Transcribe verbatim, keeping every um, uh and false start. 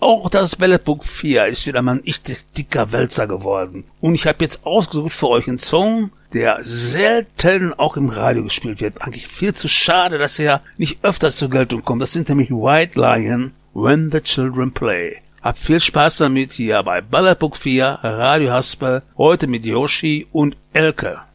Auch das Bällebug vier ist wieder mal ein echt dicker Wälzer geworden. Und ich habe jetzt ausgesucht für euch einen Song, der selten auch im Radio gespielt wird. Eigentlich viel zu schade, dass er nicht öfters zur Geltung kommt. Das sind nämlich White Lion, When the Children Play. Habt viel Spaß damit hier bei Bällebug vier, Radio Haspel, heute mit Yoshi und Elke.